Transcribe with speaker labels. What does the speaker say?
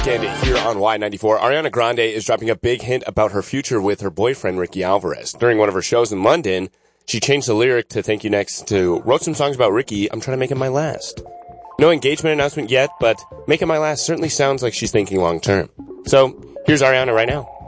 Speaker 1: And here on Y94, Ariana Grande is dropping a big hint about her future with her boyfriend, Ricky Alvarez. During one of her shows in London, she changed the lyric to Thank You Next to wrote some songs about Ricky. I'm trying to make him my last. No engagement announcement yet, but make him my last certainly sounds like she's thinking long term. So here's Ariana right now.